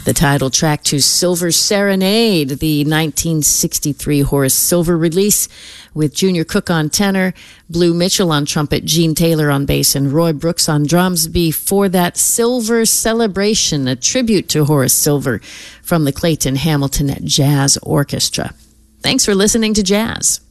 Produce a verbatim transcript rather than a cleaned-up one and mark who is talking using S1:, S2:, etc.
S1: The title track to Silver Serenade, the nineteen sixty-three Horace Silver release, with Junior Cook on tenor, Blue Mitchell on trumpet, Gene Taylor on bass, and Roy Brooks on drums. Before that, Silver Celebration, a tribute to Horace Silver from the Clayton Hamilton Jazz Orchestra. Thanks for listening to Jazz.